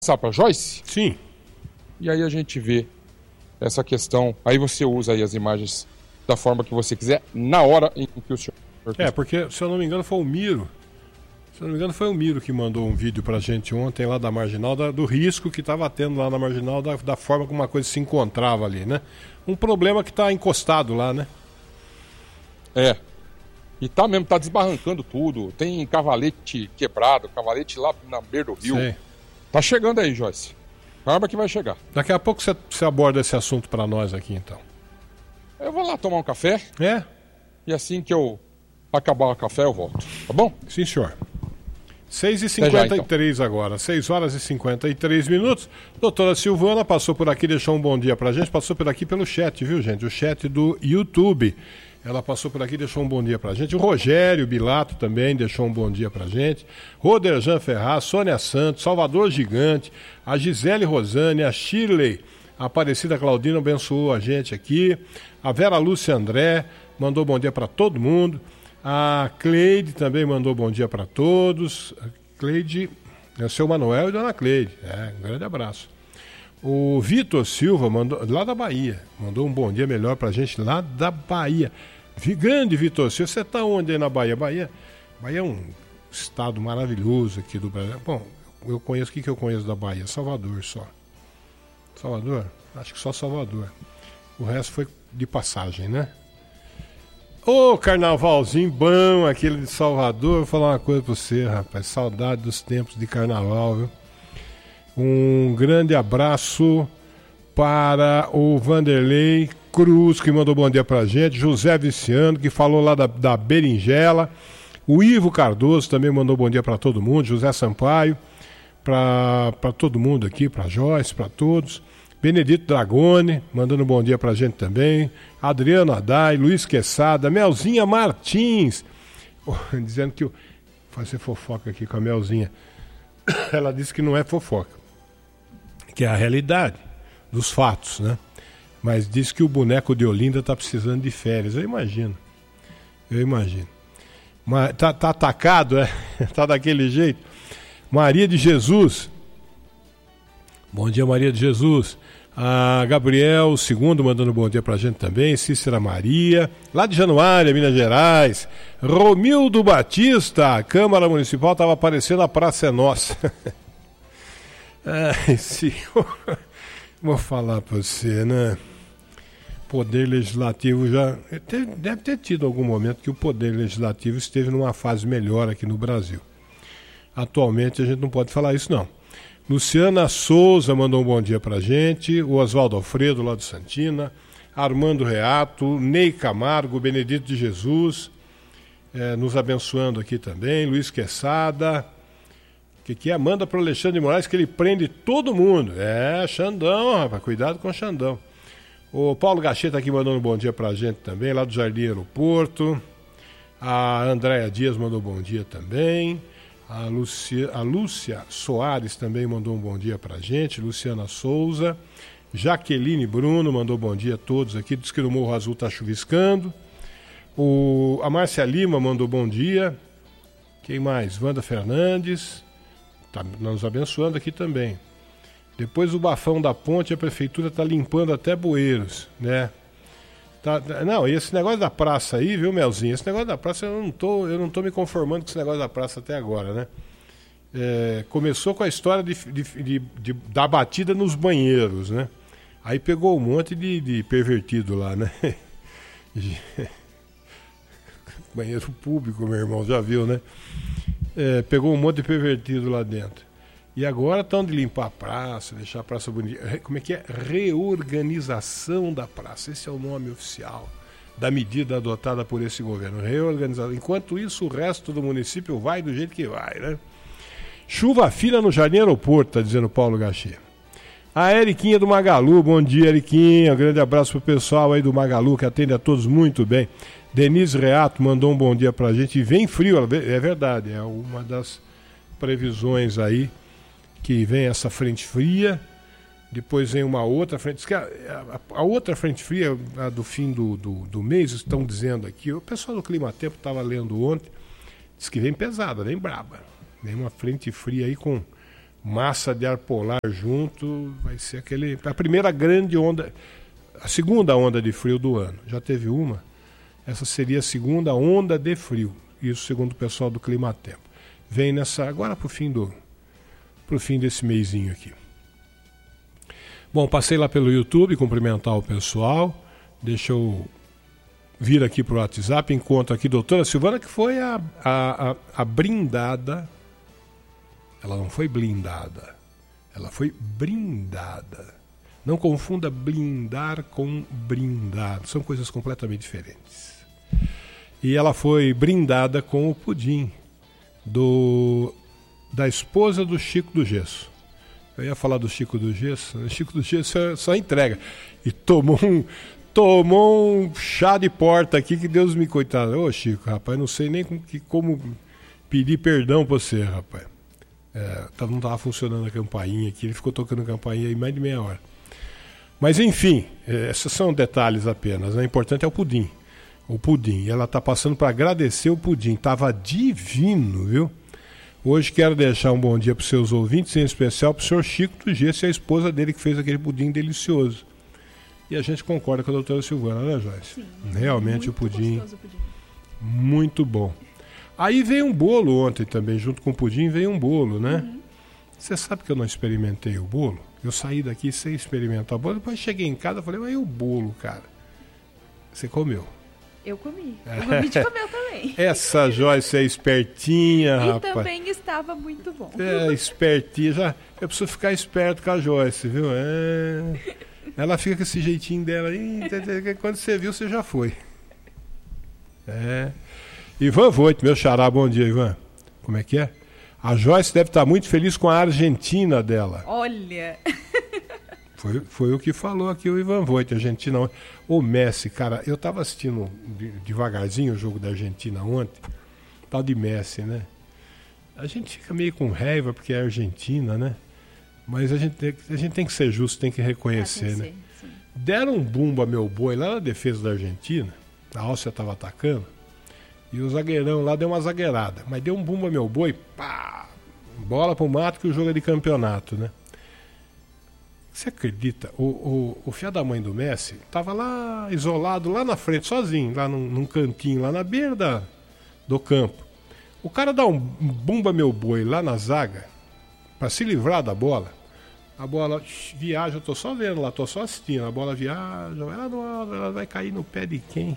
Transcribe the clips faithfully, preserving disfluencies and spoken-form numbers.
passar para Joyce? Sim. E aí a gente vê essa questão. Aí você usa aí as imagens da forma que você quiser, na hora em que o senhor... É, porque, se eu não me engano, foi o Miro. Se eu não me engano, foi o Miro que mandou um vídeo pra gente ontem lá da Marginal, da, do risco que estava tendo lá na Marginal, da, da forma como uma coisa se encontrava ali, né? Um problema que está encostado lá, né? É. E tá mesmo, tá desbarrancando tudo. Tem cavalete quebrado, cavalete lá na beira do rio. Sei. Tá chegando aí, Joyce. Calma que vai chegar. Daqui a pouco você, você aborda esse assunto pra nós aqui, então. Eu vou lá tomar um café. É? E assim que eu acabar o café, eu volto. Tá bom? Sim, senhor. seis e cinquenta e três então. Agora, seis horas e cinquenta e três minutos. Doutora Silvana passou por aqui, deixou um bom dia pra gente. Passou por aqui pelo chat, viu, gente? O chat do YouTube. Ela passou por aqui, deixou um bom dia pra gente. O Rogério Bilato também deixou um bom dia pra gente. Roderjan Ferraz, Sônia Santos, Salvador Gigante, a Gisele Rosane, a Shirley, a Aparecida Claudina abençoou a gente aqui. A Vera Lúcia André mandou bom dia pra todo mundo. A Cleide também mandou bom dia para todos. A Cleide, é o seu Manuel e Dona Cleide. É, um grande abraço. O Vitor Silva, mandou, lá da Bahia, mandou um bom dia melhor para a gente lá da Bahia. Grande Vitor Silva, você está onde aí na Bahia? Bahia? Bahia é um estado maravilhoso aqui do Brasil. Bom, eu conheço, o que, que eu conheço da Bahia? Salvador só. Salvador? Acho que só Salvador. O resto foi de passagem, né? Ô, carnavalzinho bom, aquele de Salvador. Vou falar uma coisa pra você, rapaz. Saudade dos tempos de carnaval, viu? Um grande abraço para o Vanderlei Cruz, que mandou bom dia pra gente. José Viciano, que falou lá da, da Berinjela. O Ivo Cardoso também mandou bom dia pra todo mundo. José Sampaio, pra, pra todo mundo aqui, pra Joyce, pra todos. Benedito Dragone, mandando um bom dia pra gente também. Adriano Adai, Luiz Quesada, Melzinha Martins, oh, dizendo que eu vou fazer fofoca aqui com a Melzinha. Ela disse que não é fofoca, que é a realidade dos fatos, né? Mas disse que o boneco de Olinda tá precisando de férias. Eu imagino. Eu imagino. Mas tá, tá atacado, é? Tá daquele jeito. Maria de Jesus. Bom dia, Maria de Jesus. A Gabriel Segundo mandando bom dia pra gente também. Cícera Maria, lá de Januária, Minas Gerais. Romildo Batista, a Câmara Municipal estava aparecendo, a Praça é Nossa. Ai, senhor. Vou falar pra você, né? Poder Legislativo já... Deve ter tido algum momento que o Poder Legislativo esteve numa fase melhor aqui no Brasil. Atualmente a gente não pode falar isso, não. Luciana Souza mandou um bom dia pra gente, o Oswaldo Alfredo lá do Santina, Armando Reato, Ney Camargo, Benedito de Jesus, é, nos abençoando aqui também, Luiz Quesada, que que é? Manda pro Alexandre de Moraes que ele prende todo mundo. É, Xandão, rapaz, cuidado com o Xandão. O Paulo Gacheta aqui mandando um bom dia pra gente também, lá do Jardim Aeroporto. A Andréia Dias mandou bom dia também. A Lúcia, a Lúcia Soares também mandou um bom dia pra gente. Luciana Souza. Jaqueline Bruno mandou bom dia a todos aqui. Diz que no Morro Azul tá chuviscando. O, a Márcia Lima mandou bom dia. Quem mais? Wanda Fernandes. Tá nos abençoando aqui também. Depois do bafão da ponte, a prefeitura tá limpando até bueiros, né? Tá, não, e esse negócio da praça aí, viu, Melzinho? Esse negócio da praça eu não tô, eu não tô me conformando com esse negócio da praça até agora, né? É, começou com a história de, de, de, de, da batida nos banheiros, né? Aí pegou um monte de, de pervertido lá, né? Banheiro público, meu irmão, já viu, né? É, pegou um monte de pervertido lá dentro. E agora estão de limpar a praça, deixar a praça bonita. Como é que é? Reorganização da praça. Esse é o nome oficial da medida adotada por esse governo. Reorganização. Enquanto isso, o resto do município vai do jeito que vai, né? Chuva fina no Jardim Aeroporto, tá dizendo Paulo Gachê. A Eriquinha do Magalu, bom dia, Eriquinha. Um grande abraço pro pessoal aí do Magalu, que atende a todos muito bem. Denise Reato mandou um bom dia pra gente. E vem frio, é verdade, é uma das previsões aí, que vem essa frente fria, depois vem uma outra frente... A, a, a outra frente fria, a do fim do, do, do mês, estão dizendo aqui, o pessoal do Clima Tempo estava lendo ontem, diz que vem pesada, vem braba. Vem uma frente fria aí com massa de ar polar junto, vai ser aquele, a primeira grande onda, a segunda onda de frio do ano. Já teve uma, essa seria a segunda onda de frio, isso segundo o pessoal do Climatempo. Vem nessa, agora pro fim do, pro fim desse mêsinho aqui. Bom, passei lá pelo YouTube, cumprimentar o pessoal, deixa eu vir aqui pro WhatsApp, encontro aqui a doutora Silvana, que foi a, a, a, a brindada. Ela não foi blindada, ela foi brindada. Não confunda blindar com brindar, são coisas completamente diferentes. E ela foi brindada com o pudim do, da esposa do Chico do Gesso. Eu ia falar do Chico do Gesso, o Chico do Gesso só, só entrega. E tomou um, tomou um chá de porta aqui, que Deus me coitado. Ô Chico, rapaz, não sei nem como, como pedir perdão pra você, rapaz. É, não estava funcionando a campainha aqui, ele ficou tocando campainha aí mais de meia hora. Mas enfim, é, esses são detalhes apenas, né? O importante é o pudim. O pudim, ela está passando para agradecer o pudim, estava divino, viu? Hoje quero deixar um bom dia para os seus ouvintes, em especial para o senhor Chico do Gesso e a esposa dele que fez aquele pudim delicioso. E a gente concorda com a doutora Silvana, né, Joyce? Sim, realmente o pudim, o pudim, muito bom. Aí veio um bolo ontem também, junto com o pudim veio um bolo, né? Uhum. Você sabe que eu não experimentei o bolo? Eu saí daqui sem experimentar o bolo, depois cheguei em casa e falei, mas e o bolo, cara? Você comeu? Eu comi. O Gomide comeu também. Essa Joyce é espertinha, e rapaz. E também estava muito bom. É, espertinha. Já, eu preciso ficar esperto com a Joyce, viu? É... Ela fica com esse jeitinho dela aí, quando você viu, você já foi. É... Ivan Voit, meu xará, bom dia, Ivan. Como é que é? A Joyce deve estar muito feliz com a Argentina dela. Olha! Foi, foi o que falou aqui o Ivan Voit, Argentina. O Messi, cara, eu estava assistindo devagarzinho o jogo da Argentina ontem. Tal de Messi, né? A gente fica meio com raiva porque é Argentina, né? Mas a gente, tem, a gente tem que ser justo, tem que reconhecer, ah, né? Ser, deram um bumbo a meu boi lá na defesa da Argentina. A Áustria estava atacando. E o zagueirão lá deu uma zagueirada. Mas deu um bumbo a meu boi, pá! Bola pro mato que o jogo é de campeonato, né? Você acredita? O, o, o filho da mãe do Messi tava lá, isolado, lá na frente, sozinho, lá num, num cantinho, lá na beira da, do campo. O cara dá um bumbo a meu boi lá na zaga, pra se livrar da bola. A bola viaja, eu tô só vendo lá, tô só assistindo. A bola viaja, ela, não, ela vai cair no pé de quem?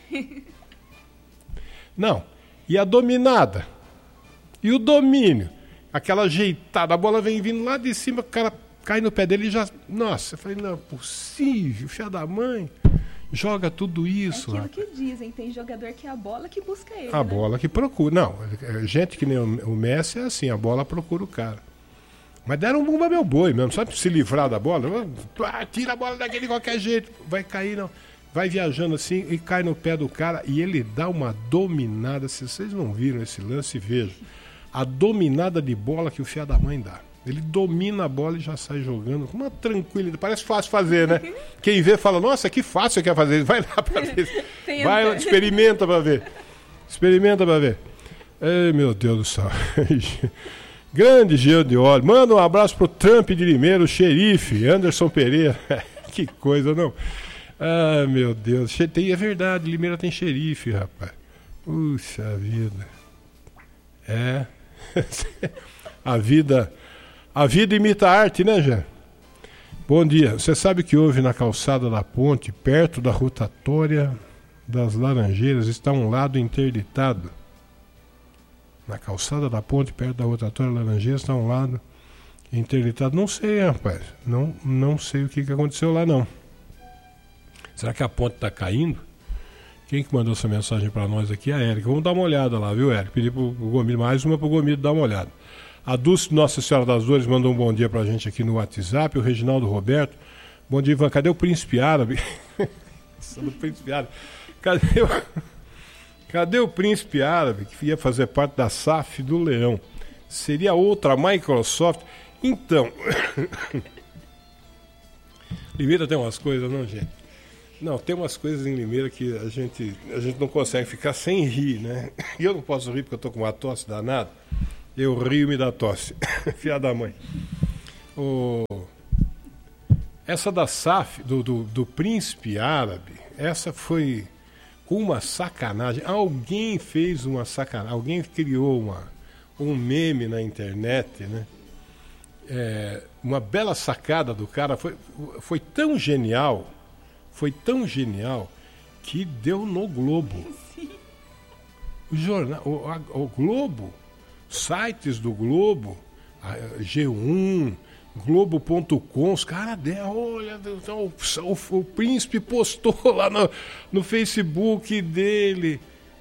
Não, e a dominada, e o domínio, aquela ajeitada, a bola vem vindo lá de cima, o cara cai no pé dele e já... Nossa, eu falei, não é possível, filha da mãe, joga tudo isso. É aquilo que dizem, tem jogador que é a bola que busca ele, A né? bola que procura, não, gente que nem o Messi é assim, a bola procura o cara. Mas deram um bumba meu boi mesmo, sabe, se livrar da bola, ah, tira a bola daquele de qualquer jeito, vai cair não... Vai viajando assim e cai no pé do cara e ele dá uma dominada. Se vocês não viram esse lance, vejam. A dominada de bola que o filho da mãe dá. Ele domina a bola e já sai jogando com uma tranquilidade. Parece fácil fazer, né? Quem vê fala, nossa, que fácil você quer fazer. Vai lá pra ver. Vai, experimenta pra ver. Experimenta pra ver. Ai, meu Deus do céu. Grande gelo de óleo. Manda um abraço pro Trump de Limeira, o xerife, Anderson Pereira. Que coisa, não? Ah, meu Deus, tem, é verdade, Limeira tem xerife, rapaz. Puxa vida. É. A vida, a vida imita a arte, né, Jé? Bom dia. Você sabe que houve na calçada da ponte, perto da rotatória das Laranjeiras, está um lado interditado. Na calçada da ponte, perto da rotatória das Laranjeiras, está um lado interditado. Não sei, rapaz. Não, não sei o que, que aconteceu lá, não. Será que a ponte está caindo? Quem que mandou essa mensagem para nós aqui? A Érica. Vamos dar uma olhada lá, viu, Érica? Pedi para o Gomido, mais uma para o Gomido dar uma olhada. A Dulce Nossa Senhora das Dores mandou um bom dia para a gente aqui no WhatsApp. O Reginaldo Roberto. Bom dia, Ivan. Cadê o Príncipe Árabe? do Príncipe Árabe. Cadê o... Cadê o Príncipe Árabe que ia fazer parte da S A F do Leão? Seria outra Microsoft? Então... Limeira tem umas coisas, não, gente? Não, tem umas coisas em Limeira que a gente, a gente não consegue ficar sem rir, né? E eu não posso rir porque eu tô com uma tosse danada. Eu rio e me dá tosse. Filha da mãe. O... Essa da S A F, do, do, do príncipe árabe, essa foi uma sacanagem. Alguém fez uma sacanagem, alguém criou uma, um meme na internet, né? É, uma bela sacada do cara, foi, foi tão genial, foi tão genial, que deu no Globo. Sim. O jornal, o, a, o Globo, sites do Globo, a, G um, Globo ponto com, os caras deram, olha, o, o, o príncipe postou lá no, no Facebook dele.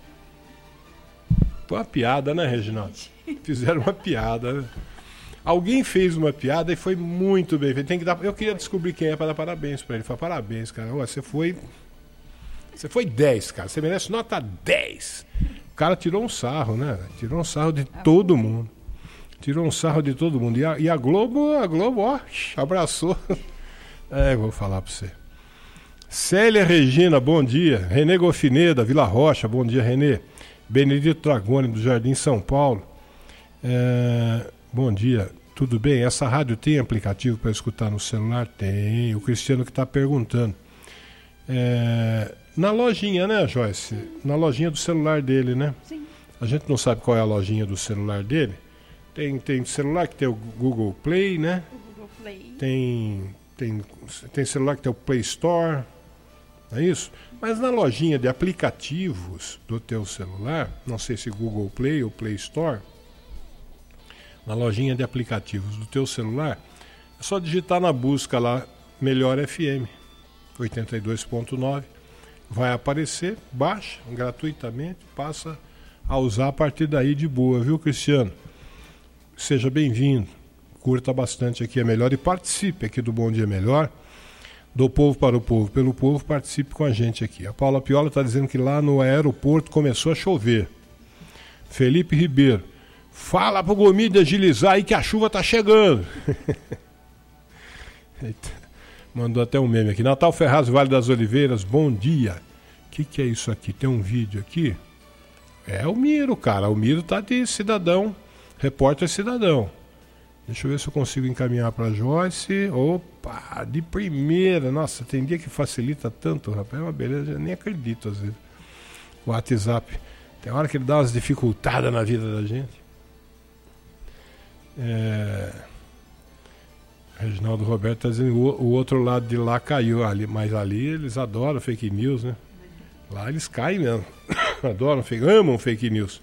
Foi uma piada, né, Reginaldo? Fizeram uma piada, né? Alguém fez uma piada e foi muito bem feito. Tem que dar, eu queria descobrir quem é para dar parabéns para ele. Falei, parabéns, cara. Ué, você foi. Você foi dez, cara. Você merece nota dez. O cara tirou um sarro, né? Tirou um sarro de todo mundo. Tirou um sarro de todo mundo. E a, e a Globo, a Globo, ó, abraçou. É, vou falar para você. Célia Regina, bom dia. Renê Gofineda, Vila Rocha, bom dia, Renê. Benedito Dragoni, do Jardim São Paulo. É, bom dia, tudo bem? Essa rádio tem aplicativo para escutar no celular? Tem. O Cristiano que está perguntando. É, na lojinha, né, Joyce? Na lojinha do celular dele, né? Sim. A gente não sabe qual é a lojinha do celular dele. Tem, tem celular que tem o Google Play, né? O Google Play. Tem, tem, tem celular que tem o Play Store, não é isso? Mas na lojinha de aplicativos do teu celular, não sei se Google Play ou Play Store, na lojinha de aplicativos do teu celular, é só digitar na busca lá, Melhor F M, oitenta e dois ponto nove, vai aparecer, baixa gratuitamente, passa a usar a partir daí de boa, viu, Cristiano? Seja bem-vindo, curta bastante aqui, é melhor, e participe aqui do Bom Dia Melhor, do povo para o povo, pelo povo, participe com a gente aqui. A Paula Piola está dizendo que lá no aeroporto começou a chover. Felipe Ribeiro, fala pro Gomide agilizar aí que a chuva tá chegando. Mandou até um meme aqui. Natal Ferraz, Vale das Oliveiras, bom dia. O que, que é isso aqui? Tem um vídeo aqui? É o Miro, cara. O Miro tá de cidadão. Repórter cidadão. Deixa eu ver se eu consigo encaminhar para Joyce. Opa, de primeira. Nossa, tem dia que facilita tanto, rapaz. É uma beleza, eu nem acredito às vezes. O WhatsApp. Tem hora que ele dá umas dificultadas na vida da gente. É... Reginaldo Roberto está dizendo que o, o outro lado de lá caiu. Ali, mas ali eles adoram fake news, né? Lá eles caem mesmo. Adoram, amam fake news.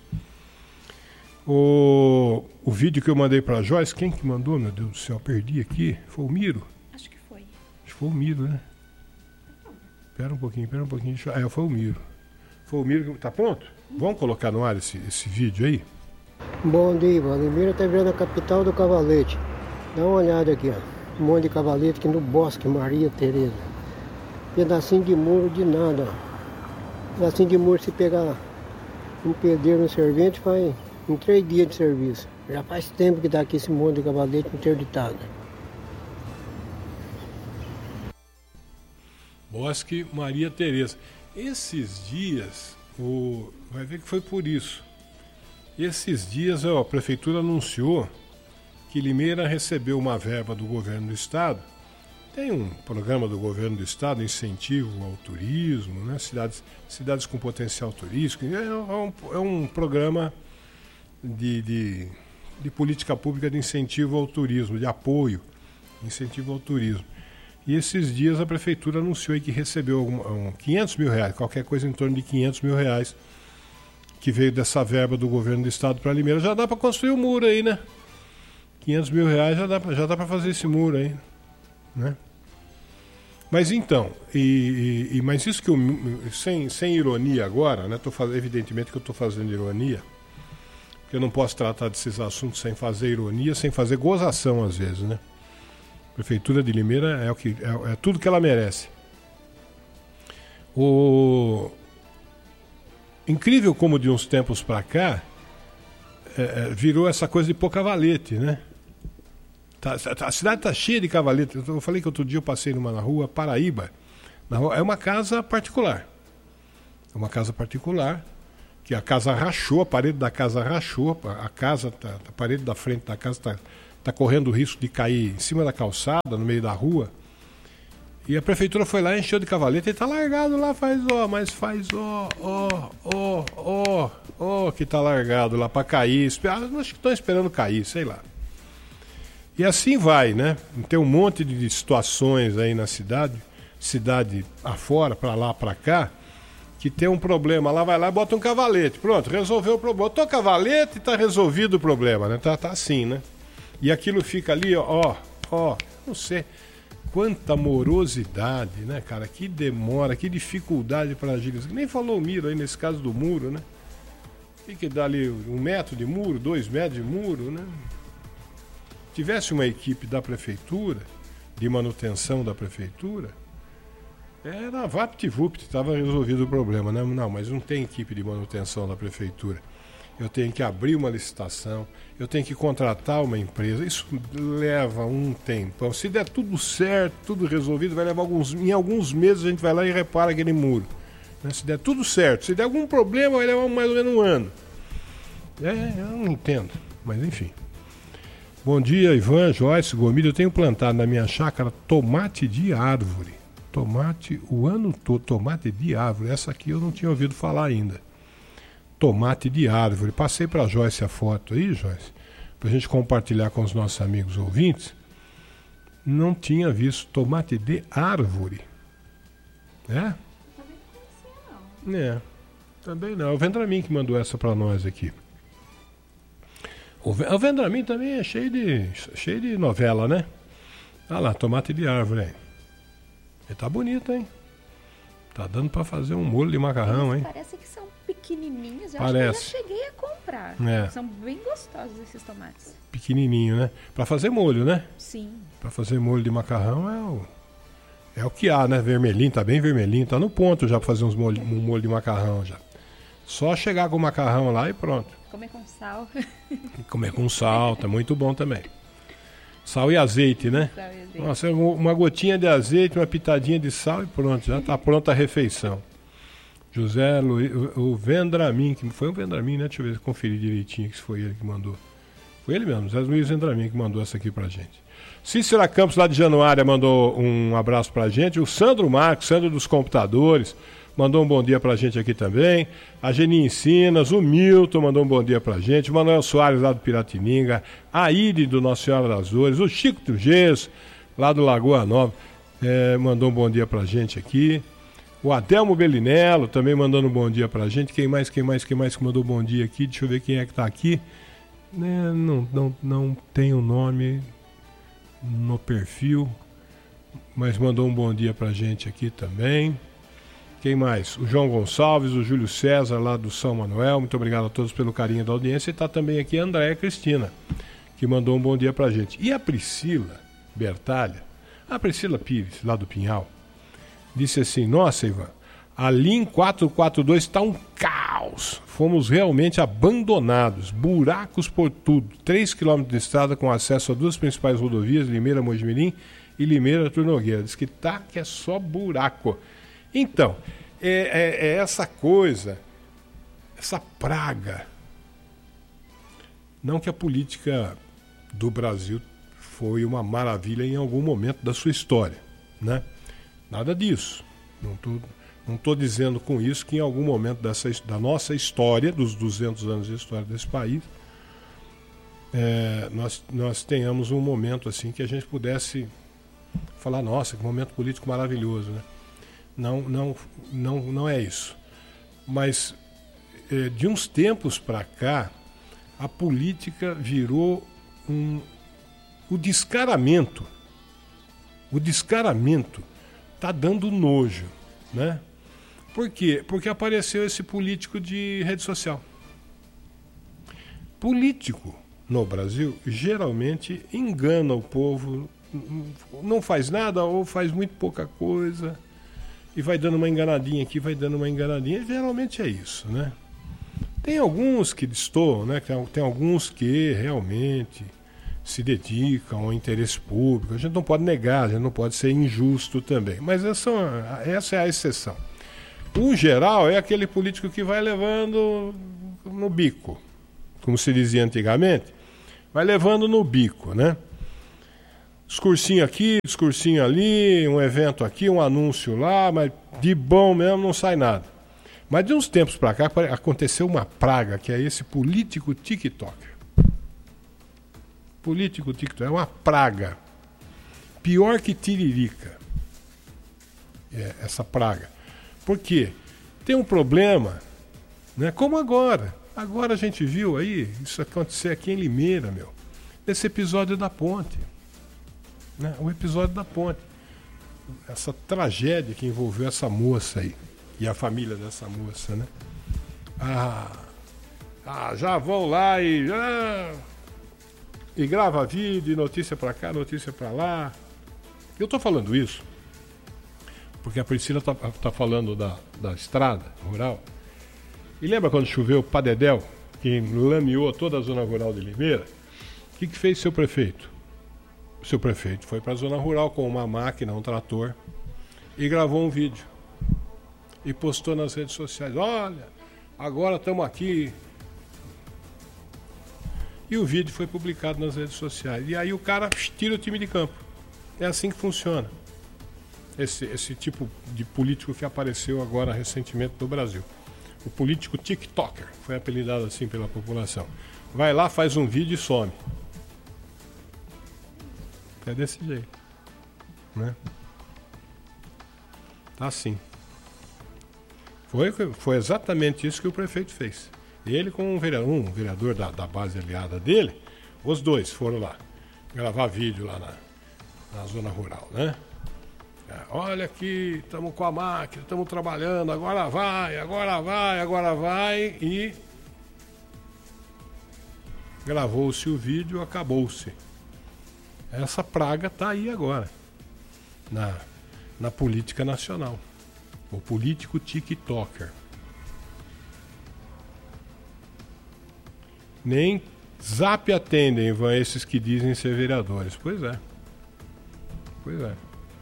O, o vídeo que eu mandei para Joyce, quem que mandou, meu Deus do céu? Perdi aqui. Foi o Miro? Acho que foi. Acho que foi o Miro, né? Espera um pouquinho, espera um pouquinho. Deixa... É, foi o Miro. Foi o Miro. Tá pronto? Vamos colocar no ar esse, esse vídeo aí? Bom dia, Vladimir está virando a capital do cavalete. Dá uma olhada aqui, ó. Um monte de cavalete aqui no Bosque Maria Tereza. Pedacinho de muro de nada, ó. Pedacinho de muro, se pegar um pedreiro no servente, faz em três dias de serviço. Já faz tempo que está aqui esse monte de cavalete interditado. Bosque Maria Tereza. Esses dias, o... vai ver que foi por isso. Esses dias ó, a prefeitura anunciou que Limeira recebeu uma verba do governo do estado. Tem um programa do governo do estado, incentivo ao turismo, né? cidades, cidades com potencial turístico. É um, é um programa de, de, de política pública de incentivo ao turismo, de apoio, incentivo ao turismo. E esses dias a prefeitura anunciou aí que recebeu um, um, quinhentos mil reais, qualquer coisa em torno de quinhentos mil reais, que veio dessa verba do governo do estado para Limeira. Já dá para construir o um muro aí, né? quinhentos mil reais já dá, já dá para fazer esse muro aí, né? Mas então, e, e, mas isso que eu, sem, sem ironia agora, né? Tô fazendo, evidentemente que eu estou fazendo ironia, porque eu não posso tratar desses assuntos sem fazer ironia, sem fazer gozação às vezes, né? A Prefeitura de Limeira é, o que, é, é tudo que ela merece. O... Incrível como de uns tempos para cá é, virou essa coisa de pôr cavalete, né? Tá, a cidade está cheia de cavalete. Eu falei que outro dia eu passei numa na rua Paraíba. Na rua, é uma casa particular. É uma casa particular. que a casa rachou, a parede da casa rachou, a casa, tá, a parede da frente da casa está tá correndo o risco de cair em cima da calçada, no meio da rua. E a prefeitura foi lá, encheu de cavalete e tá largado lá, faz ó, mas faz ó, ó, ó, ó, ó, que tá largado lá para cair. Acho que estão esperando cair, sei lá. E assim vai, né? Tem um monte de situações aí na cidade, cidade afora, para lá, para cá, que tem um problema. Lá vai lá e bota um cavalete. Pronto, resolveu o problema. Botou cavalete e tá resolvido o problema, né? Tá, tá assim, né? E aquilo fica ali, ó, ó, não sei. Quanta morosidade, né, cara? Que demora, que dificuldade para agilizar. Nem falou o Miro aí nesse caso do muro, né? Tem que dar ali um metro de muro, dois metros de muro, né? Tivesse uma equipe da prefeitura, de manutenção da prefeitura, era vapt-vupt, estava resolvido o problema, né? Não, mas não tem equipe de manutenção da prefeitura. Eu tenho que abrir uma licitação, eu tenho que contratar uma empresa, isso leva um tempão. Se der tudo certo, tudo resolvido, vai levar alguns, em alguns meses a gente vai lá e repara aquele muro. Né? Se der tudo certo, se der algum problema, vai levar mais ou menos um ano. É, eu não entendo, mas enfim. Bom dia, Ivan, Joyce, Gomide. Eu tenho plantado na minha chácara tomate de árvore. Tomate o ano todo, tomate de árvore. Essa aqui eu não tinha ouvido falar ainda. Tomate de árvore. Passei para a Joyce a foto aí, Joyce, para a gente compartilhar com os nossos amigos ouvintes. Não tinha visto tomate de árvore. É? Também não conhecia, não. É, também não. É o Vendramin que mandou essa para nós aqui. O Vendramin também é cheio de, cheio de novela, né? Olha lá, tomate de árvore aí. Ele tá bonito, hein? Tá dando para fazer um molho de macarrão, hein? Parece que são pequenininhos. Eu Parece. acho que eu já cheguei a comprar. É. São bem gostosos esses tomates. Pequenininho, né? Para fazer molho, né? Sim. Para fazer molho de macarrão é o, é o que há, né? Vermelhinho, tá bem vermelhinho. Tá no ponto já para fazer uns molho, um molho de macarrão já. Só chegar com o macarrão lá e pronto. Comer com sal. E comer com sal, tá muito bom também. Sal e azeite, né? Sal e azeite. Nossa, uma gotinha de azeite, uma pitadinha de sal e pronto, já tá pronta a refeição. José Luiz, o Vendramin, que foi o Vendramin, né? Deixa eu ver, conferir direitinho que foi ele que mandou. Foi ele mesmo, José Luiz Vendramin que mandou essa aqui pra gente. Cícera Campos, lá de Januária, mandou um abraço pra gente. O Sandro Marcos, Sandro dos Computadores, mandou um bom dia pra gente aqui também. A Geni Ensinas, o Milton mandou um bom dia pra gente. O Manuel Soares, lá do Piratininga. A Ide, do Nossa Senhora das Dores. O Chico Trujês, lá do Lagoa Nova, é, mandou um bom dia pra gente aqui. O Adelmo Bellinello também mandando um bom dia pra gente. Quem mais, quem mais, quem mais que mandou um bom dia aqui? Deixa eu ver quem é que tá aqui. É, não, não, não tem o nome no perfil, mas mandou um bom dia pra gente aqui também. Quem mais? O João Gonçalves, o Júlio César, lá do São Manuel. Muito obrigado a todos pelo carinho da audiência. E está também aqui a Andréia Cristina, que mandou um bom dia pra gente. E a Priscila Bertalha, a Priscila Pires, lá do Pinhal, disse assim: nossa, Ivan, ali em quatrocentos e quarenta e dois está um caos. Fomos realmente abandonados. Buracos por tudo. três quilômetros de estrada com acesso a duas principais rodovias, Limeira Mojimirim e Limeira Turnogueira. Diz que tá que é só buraco. Então, é, é, é essa coisa, essa praga. Não que a política do Brasil foi uma maravilha em algum momento da sua história, né? Nada disso. Não tô, não estou dizendo com isso que em algum momento dessa, da nossa história, dos duzentos anos de história desse país, é, nós, nós tenhamos um momento assim que a gente pudesse falar, nossa, que momento político maravilhoso, né? Não, não, não, não é isso. Mas é, de uns tempos para cá, a política virou um, o descaramento. O descaramento está dando nojo, né? Por quê? Porque apareceu esse político de rede social. Político no Brasil geralmente engana o povo, não faz nada ou faz muito pouca coisa. E vai dando uma enganadinha aqui, vai dando uma enganadinha. Geralmente é isso, né? Tem alguns que destoam, né? Tem, tem alguns que realmente se dedicam ao interesse público. A gente não pode negar, a gente não pode ser injusto também. Mas essa, essa é a exceção. O geral é aquele político que vai levando no bico, como se dizia antigamente, vai levando no bico, né? Discursinho aqui, discursinho ali, um evento aqui, um anúncio lá, mas de bom mesmo não sai nada. Mas de uns tempos para cá aconteceu uma praga, que é esse político TikToker. Político TikToker é uma praga. Pior que tiririca. É essa praga. Por quê? Tem um problema, né? Como agora. Agora a gente viu aí, isso acontecer aqui em Limeira, meu. Esse episódio da ponte. Né? O episódio da ponte. Essa tragédia que envolveu essa moça aí. E a família dessa moça, né? Ah, ah já vão lá e... Ah, e grava vídeo, notícia pra cá, notícia pra lá. Eu tô falando isso porque a Priscila tá, tá falando da, da estrada rural. E lembra quando choveu o Padedel, que lameou toda a zona rural de Limeira? O que, que fez seu prefeito? O seu prefeito foi para a zona rural com uma máquina, um trator, e gravou um vídeo. E postou nas redes sociais. Olha, agora estamos aqui. E o vídeo foi publicado nas redes sociais. E aí o cara tira o time de campo. É assim que funciona. Esse, esse tipo de político que apareceu agora recentemente no Brasil. O político TikToker, foi apelidado assim pela população. Vai lá, faz um vídeo e some. É desse jeito. Né? Tá assim. Foi, foi exatamente isso que o prefeito fez. Ele com um vereador, um vereador da, da base aliada dele, os dois foram lá gravar vídeo lá na, na zona rural, né? É, olha aqui, estamos com a máquina, estamos trabalhando, agora vai, agora vai, agora vai, e gravou-se o vídeo, acabou-se. Essa praga está aí agora, na, na política nacional. O político TikToker. Nem zap atendem, vão esses que dizem ser vereadores. Pois é. Pois é.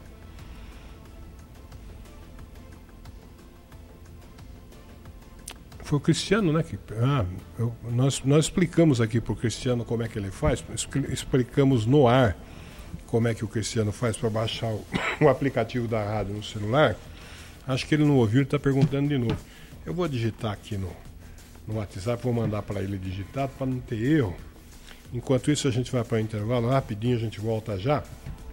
Foi o Cristiano, né? Que, ah, eu, nós, nós explicamos aqui para o Cristiano como é que ele faz, explicamos no ar como é que o Cristiano faz para baixar o, o aplicativo da rádio no celular. Acho que ele não ouviu, ele está perguntando de novo. Eu vou digitar aqui no, no WhatsApp, vou mandar para ele digitado para não ter erro. Enquanto isso a gente vai para o intervalo, rapidinho a gente volta já.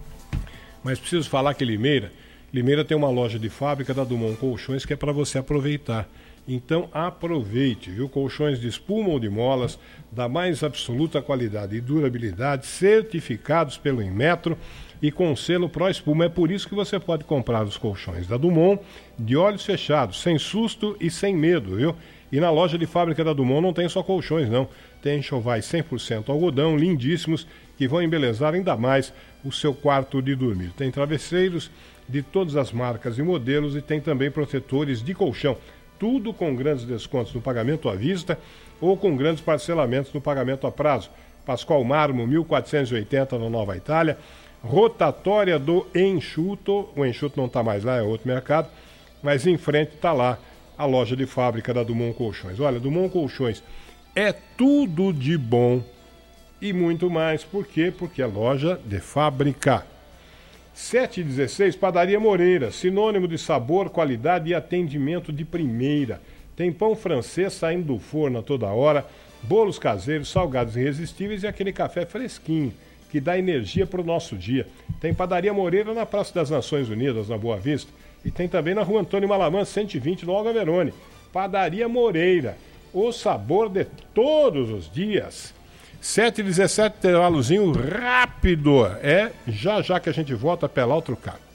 Mas preciso falar que Limeira, Limeira tem uma loja de fábrica da Dumont Colchões que é para você aproveitar. Então aproveite, viu? Colchões de espuma ou de molas, da mais absoluta qualidade e durabilidade, certificados pelo Inmetro e com selo Pro Espuma. É por isso que você pode comprar os colchões da Dumont de olhos fechados, sem susto e sem medo, viu? E na loja de fábrica da Dumont não tem só colchões, não. Tem enxovais cem por cento algodão, lindíssimos, que vão embelezar ainda mais o seu quarto de dormir. Tem travesseiros de todas as marcas e modelos e tem também protetores de colchão. Tudo com grandes descontos no pagamento à vista ou com grandes parcelamentos no pagamento a prazo. Pascoal Marmo, mil quatrocentos e oitenta, na Nova Itália. Rotatória do Enxuto. O Enxuto não está mais lá, é outro mercado. Mas em frente está lá a loja de fábrica da Dumont Colchões. Olha, Dumont Colchões é tudo de bom e muito mais. Por quê? Porque é loja de fábrica. sete e dezesseis, Padaria Moreira, sinônimo de sabor, qualidade e atendimento de primeira. Tem pão francês saindo do forno a toda hora, bolos caseiros, salgados irresistíveis e aquele café fresquinho, que dá energia para o nosso dia. Tem Padaria Moreira na Praça das Nações Unidas, na Boa Vista. E tem também na Rua Antônio Malamã, cento e vinte, no Olga Verone. Padaria Moreira, o sabor de todos os dias. sete e dezessete, intervalozinho rápido. É já já que a gente volta a pelar o trocado.